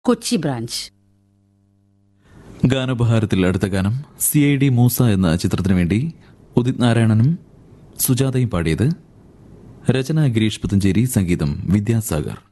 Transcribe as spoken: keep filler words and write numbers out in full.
Kochi branch. ഗാനോപഹാരത്തിൽ അടുത്ത ഗാനം C I D Musa എന്ന ചിത്രത്തിനു വേണ്ടി ഉദിത് നാരായണനും സുജാതയും പാടിയത്. രചന ഗിരീഷ് പുത്തഞ്ചേരി, സംഗീതം വിദ്യാസാഗർ.